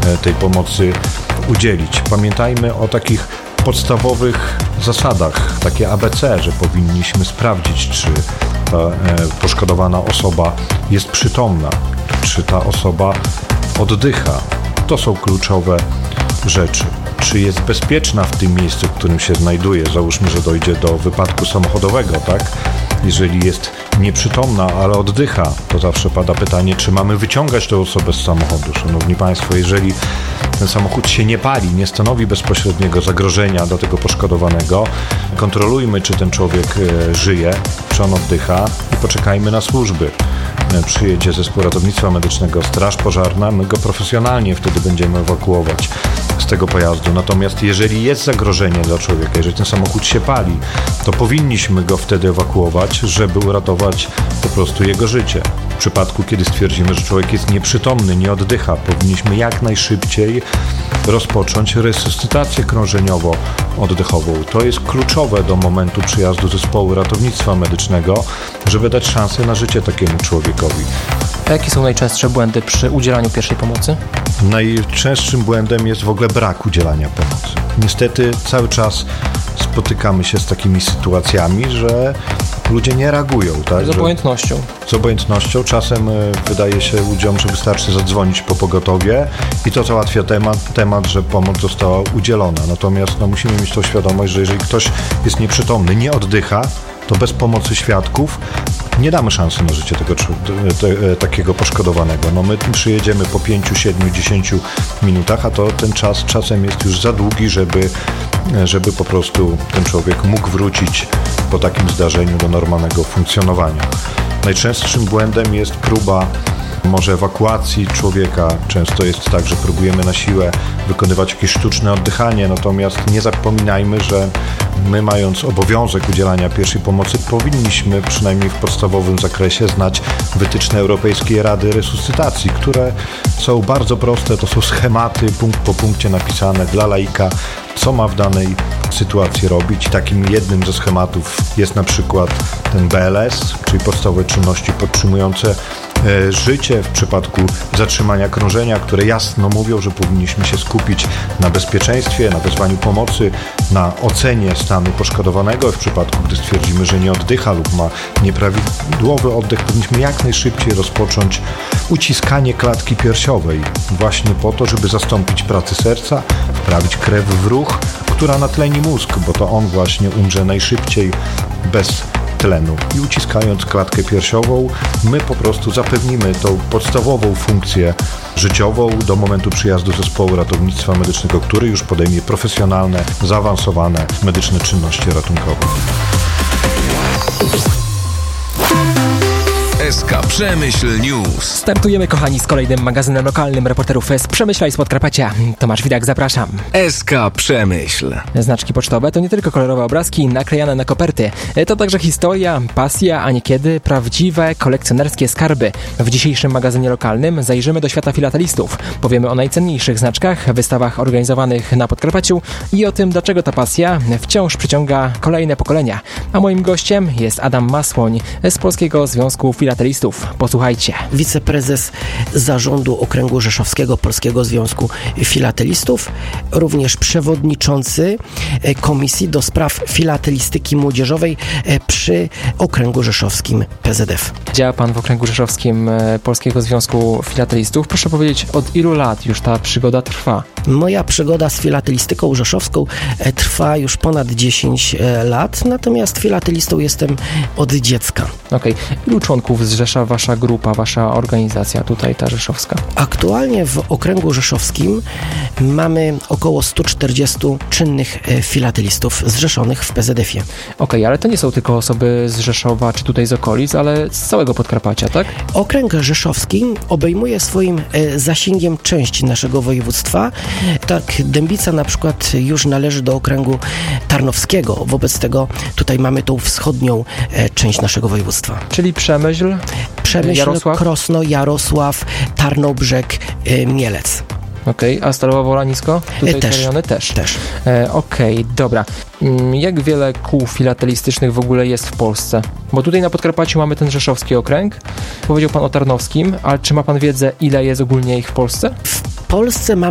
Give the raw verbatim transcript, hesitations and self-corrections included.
tej pomocy udzielić. Pamiętajmy o takich podstawowych zasadach, takie A B C, że powinniśmy sprawdzić, czy ta poszkodowana osoba jest przytomna, czy ta osoba oddycha. To są kluczowe rzeczy. Czy jest bezpieczna w tym miejscu, w którym się znajduje? Załóżmy, że dojdzie do wypadku samochodowego, tak? Jeżeli jest nieprzytomna, ale oddycha, to zawsze pada pytanie, czy mamy wyciągać tę osobę z samochodu. Szanowni Państwo, jeżeli ten samochód się nie pali, nie stanowi bezpośredniego zagrożenia dla tego poszkodowanego, kontrolujmy, czy ten człowiek żyje, czy on oddycha i poczekajmy na służby. Przyjedzie zespół ratownictwa medycznego, straż pożarna, my go profesjonalnie wtedy będziemy ewakuować z tego pojazdu. Natomiast jeżeli jest zagrożenie dla człowieka, jeżeli ten samochód się pali, to powinniśmy go wtedy ewakuować, żeby uratować po prostu jego życie. W przypadku, kiedy stwierdzimy, że człowiek jest nieprzytomny, nie oddycha, powinniśmy jak najszybciej rozpocząć resuscytację krążeniowo-oddechową. To jest kluczowe do momentu przyjazdu zespołu ratownictwa medycznego, żeby dać szansę na życie takiemu człowiekowi. A jakie są najczęstsze błędy przy udzielaniu pierwszej pomocy? Najczęstszym błędem jest w ogóle brak udzielania pomocy. Niestety cały czas spotykamy się z takimi sytuacjami, że ludzie nie reagują. Tak? Z obojętnością. Że, z obojętnością. Czasem wydaje się ludziom, że wystarczy zadzwonić po pogotowie i to załatwia temat, temat że pomoc została udzielona. Natomiast no, musimy mieć tą świadomość, że jeżeli ktoś jest nieprzytomny, nie oddycha, to bez pomocy świadków nie damy szansy na życie tego, te, takiego poszkodowanego. No my przyjedziemy po pięciu, siedmiu, dziesięciu minutach, a to ten czas czasem jest już za długi, żeby, żeby po prostu ten człowiek mógł wrócić po takim zdarzeniu do normalnego funkcjonowania. Najczęstszym błędem jest próba może ewakuacji człowieka. Często jest tak, że próbujemy na siłę wykonywać jakieś sztuczne oddychanie, natomiast nie zapominajmy, że my, mając obowiązek udzielania pierwszej pomocy, powinniśmy przynajmniej w podstawowym zakresie znać wytyczne Europejskiej Rady Resuscytacji, które są bardzo proste, to są schematy, punkt po punkcie napisane dla laika, co ma w danej sytuacji robić. Takim jednym ze schematów jest na przykład ten B L S, czyli podstawowe czynności podtrzymujące życie w przypadku zatrzymania krążenia, które jasno mówią, że powinniśmy się skupić na bezpieczeństwie, na wezwaniu pomocy, na ocenie stanu poszkodowanego. W przypadku, gdy stwierdzimy, że nie oddycha lub ma nieprawidłowy oddech, powinniśmy jak najszybciej rozpocząć uciskanie klatki piersiowej, właśnie po to, żeby zastąpić pracę serca, wprawić krew w ruch, która natleni mózg, bo to on właśnie umrze najszybciej bez tlenu. I uciskając klatkę piersiową, my po prostu zapewnimy tą podstawową funkcję życiową do momentu przyjazdu zespołu ratownictwa medycznego, który już podejmie profesjonalne, zaawansowane medyczne czynności ratunkowe. S K Przemyśl News. Startujemy, kochani, z kolejnym magazynem lokalnym reporterów z Przemyśla i z Podkarpacia. Tomasz Widak, zapraszam. S K Przemyśl. Znaczki pocztowe to nie tylko kolorowe obrazki naklejane na koperty. To także historia, pasja, a niekiedy prawdziwe kolekcjonerskie skarby. W dzisiejszym magazynie lokalnym zajrzymy do świata filatelistów. Powiemy o najcenniejszych znaczkach, wystawach organizowanych na Podkarpaciu i o tym, dlaczego ta pasja wciąż przyciąga kolejne pokolenia. A moim gościem jest Adam Masłoń z Polskiego Związku Filatelistów. Posłuchajcie. Wiceprezes Zarządu Okręgu Rzeszowskiego Polskiego Związku Filatelistów, również przewodniczący Komisji do Spraw Filatelistyki Młodzieżowej przy Okręgu Rzeszowskim P Z F. Działa Pan w Okręgu Rzeszowskim Polskiego Związku Filatelistów. Proszę powiedzieć, od ilu lat już ta przygoda trwa? Moja przygoda z filatelistyką rzeszowską trwa już ponad dziesięć lat, natomiast filatelistą jestem od dziecka. Okej. Okay. Ilu członków zrzesza wasza grupa, wasza organizacja tutaj, ta rzeszowska? Aktualnie w Okręgu Rzeszowskim mamy około sto czterdzieści czynnych filatelistów zrzeszonych w P Z F-ie. Okej, okay, ale to nie są tylko osoby z Rzeszowa, czy tutaj z okolic, ale z całego Podkarpacia, tak? Okręg Rzeszowski obejmuje swoim zasięgiem część naszego województwa. Tak, Dębica na przykład już należy do okręgu tarnowskiego. Wobec tego tutaj mamy tą wschodnią część naszego województwa. Czyli Przemyśl, Przemyśl, Jarosław? Krosno, Jarosław, Tarnobrzeg, Mielec. Okej, okay. A Stalowa Wola Nisko? Tutaj też, rejony też. też. E, Okej, okay, dobra. Jak wiele kół filatelistycznych w ogóle jest w Polsce? Bo tutaj na Podkarpaciu mamy ten rzeszowski okręg. Powiedział Pan o tarnowskim, ale czy ma Pan wiedzę, ile jest ogólnie ich w Polsce? W Polsce mamy